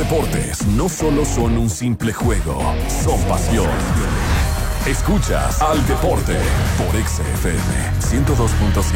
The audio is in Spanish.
deportes no solo son un simple juego, son pasión. Escuchas Al Deporte por XFM 102.7.